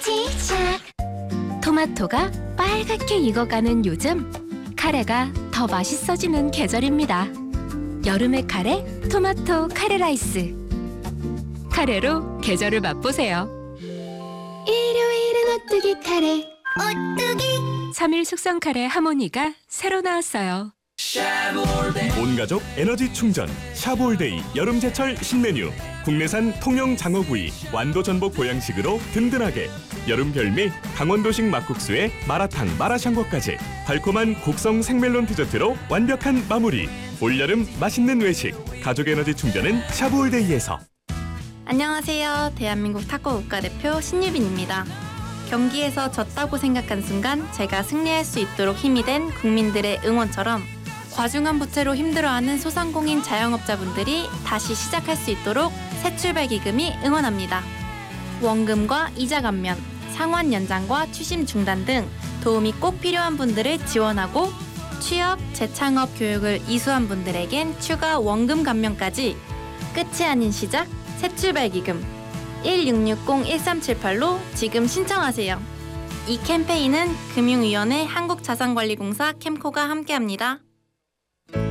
시작. 토마토가 빨갛게 익어가는 요즘, 카레가 더 맛있어지는 계절입니다. 여름의 카레, 토마토 카레 라이스. 카레로 계절을 맛보세요. 일요일은 오뚜기 카레. 오뚜기. 3일 숙성 카레 하모니가 새로 나왔어요. 온가족 에너지 충전 샤볼데이 여름제철 신메뉴. 국내산 통영 장어구이 완도 전복 보양식으로 든든하게. 여름 별미 강원도식 막국수에 마라탕 마라샹궈까지 달콤한 곡성 생멜론 디저트로 완벽한 마무리. 올여름 맛있는 외식 가족 에너지 충전은 샤볼데이에서. 안녕하세요. 대한민국 탁구 국가대표 신유빈입니다. 경기에서 졌다고 생각한 순간 제가 승리할 수 있도록 힘이 된 국민들의 응원처럼 과중한 부채로 힘들어하는 소상공인 자영업자분들이 다시 시작할 수 있도록 새출발기금이 응원합니다. 원금과 이자 감면, 상환 연장과 추심 중단 등 도움이 꼭 필요한 분들을 지원하고 취업, 재창업 교육을 이수한 분들에겐 추가 원금 감면까지. 끝이 아닌 시작, 새출발기금 1660-1378로 지금 신청하세요. 이 캠페인은 금융위원회 한국자산관리공사 캠코가 함께합니다.